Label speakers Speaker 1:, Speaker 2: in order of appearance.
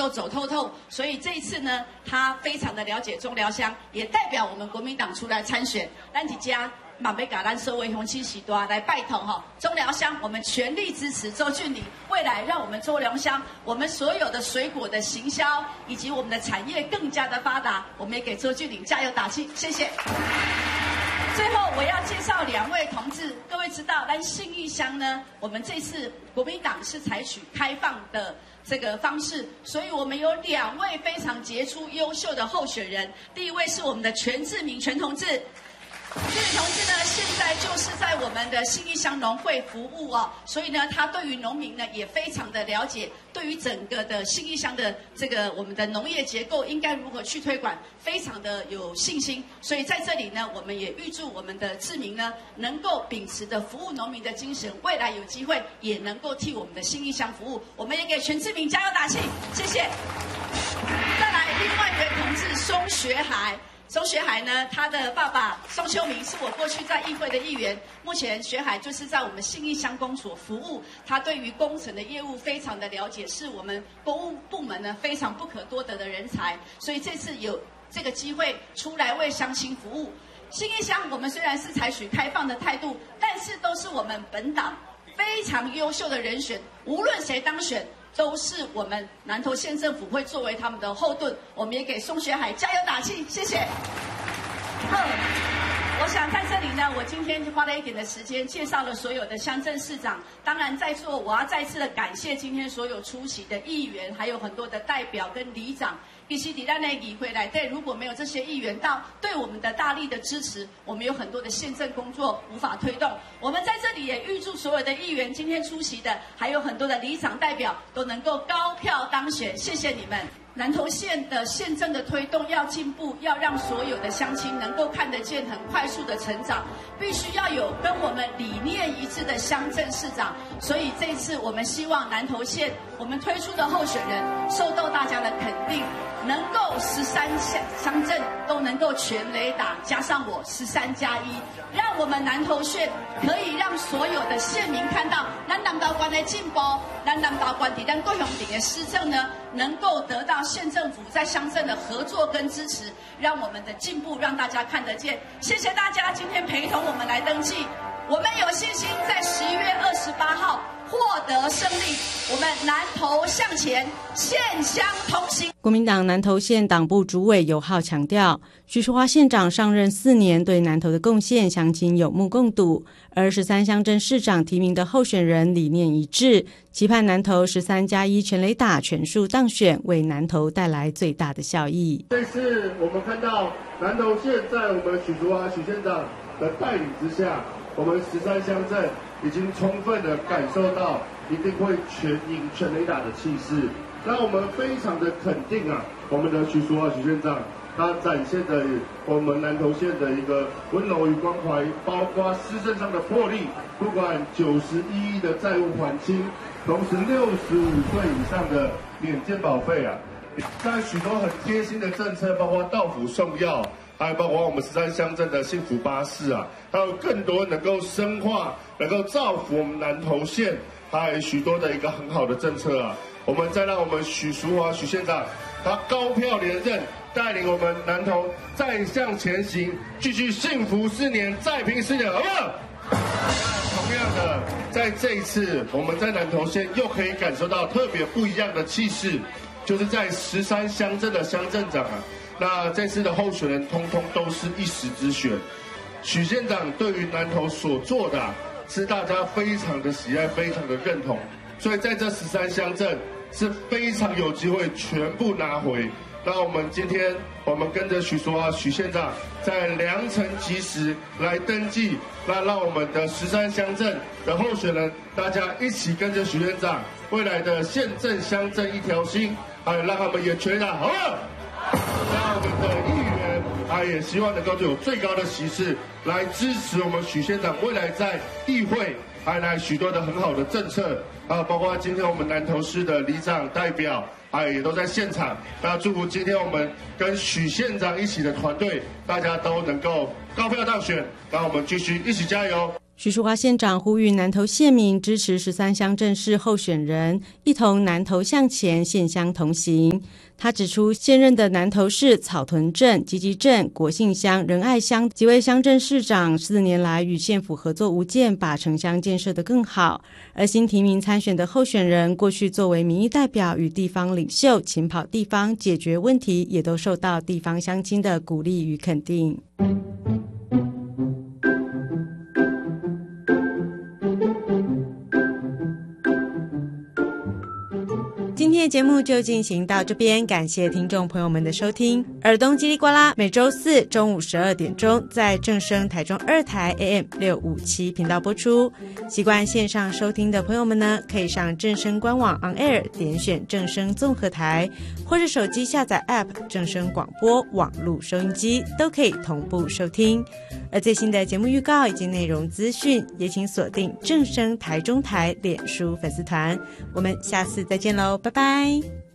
Speaker 1: 都走透透，所以这一次呢，他非常的了解中寮乡，也代表我们国民党出来参选。咱一家马北嘎兰社会红旗喜多来拜托中寮乡，我们全力支持周俊麟，未来让我们中寮乡我们所有的水果的行销以及我们的产业更加的发达，我们也给周俊麟加油打气，谢谢。最后我要介绍2位同志，各位知道，咱信义乡呢，我们这次国民党是采取开放的这个方式，所以我们有2位非常杰出优秀的候选人。第一位是我们的全志明全同志，这位同志呢，现在就是在我们的信义乡农会服务哦，所以呢，他对于农民呢也非常的了解，对于整个的信义乡的这个我们的农业结构应该如何去推广，非常的有信心。所以在这里呢，我们也预祝我们的志明呢，能够秉持的服务农民的精神，未来有机会也能够替我们的信义乡服务。我们也给全志明加油打气，谢谢。再来，另外一位同志松学海。钟学海呢，他的爸爸宋秋明是我过去在议会的议员，目前学海就是在我们信义乡公所服务，他对于工程的业务非常的了解，是我们公务部门呢非常不可多得的人才，所以这次有这个机会出来为乡亲服务。信义乡我们虽然是采取开放的态度，但是都是我们本党非常优秀的人选，无论谁当选，都是我们南投县政府会作为他们的后盾，我们也给宋学海加油打气，谢谢。我想在这里呢，我今天就花了一点的时间介绍了所有的乡镇市长。当然在座我要再次的感谢今天所有出席的议员，还有很多的代表跟里长。其实在咱的议会内底，如果没有这些议员对我们的大力的支持，我们有很多的县政工作无法推动。我们在这里也预祝所有的议员今天出席的，还有很多的里长代表都能够高票当选，谢谢你们。南投县的县政的推动要进步，要让所有的乡亲能够看得见很快速的成长，必须要有跟我们理念一致的乡镇市长。所以这次我们希望南投县我们推出的候选人受到大家的肯定，能够13乡镇都能够全雷打，加上我13+1，让我们南投县可以让所有的县民看到咱南投县的进步，咱南投县在咱高雄市的施政呢，能够得到县政府在乡镇的合作跟支持，让我们的进步让大家看得见。谢谢大家今天陪同我们来登记，我们有信心在11月28号获得胜利。我们南投向前，县乡同行。
Speaker 2: 国民党南投县党部主委尤浩强调，徐淑华县长上任4年对南投的贡献，乡亲有目共睹。而13乡镇市长提名的候选人理念一致，期盼南投13+1全垒打全数当选，为南投带来最大的效益。
Speaker 3: 这次我们看到南投县在我们许淑华许县长的带领之下，我们13乡镇已经充分的感受到一定会全赢全垒打的气势，让我们非常的肯定我们的许淑华许县长他展现的我们南投县的一个温柔与关怀，包括施政上的魄力，不管91亿的债务还清，同时65岁以上的免健保费在许多很贴心的政策，包括到府送药，还有包括我们13乡镇的幸福巴士还有更多能够深化、能够造福我们南投县，还有许多的一个很好的政策我们再让我们许淑华许县长他高票连任，带领我们南投再向前行，继续幸福4年，再拼4年，好不好？同样的，在这一次我们在南投县又可以感受到特别不一样的气势，就是在13乡镇的乡镇长那这次的候选人通通都是一时之选。许县长对于南投所做的是大家非常的喜爱，非常的认同，所以在这13乡镇是非常有机会全部拿回。那我们今天我们跟着许淑华许县长在良辰吉时来登记，那让我们的13乡镇的候选人大家一起跟着许县长未来的县镇乡镇一条心，让他们也全打，好不好？让我们的议员也希望能够有最高的席次来支持我们许县长未来在议会还来许多的很好的政策包括今天我们南投市的里长代表也都在现场。那祝福今天我们跟许县长一起的团队，大家都能够高票当选。那我们继续一起加油。
Speaker 2: 徐淑华县长呼吁南投县民支持13乡镇市候选人，一同南投向前，县乡同行。他指出，现任的南投市草屯镇、集集镇、国姓乡、仁爱乡几位乡镇市长4年来与县府合作无间，把城乡建设得更好。而新提名参选的候选人，过去作为民意代表与地方领袖，勤跑地方解决问题，也都受到地方乡亲的鼓励与肯定。今天的节目就进行到这边，感谢听众朋友们的收听。耳东叽里呱啦，每周4中午12点钟在正声台中2台 AM657 频道播出。习惯线上收听的朋友们呢，可以上正声官网 On Air 点选正声综合台，或者手机下载 App 正声广播网络收音机，都可以同步收听。而最新的节目预告以及内容资讯，也请锁定正声台中台脸书粉丝团。我们下次再见喽，拜拜。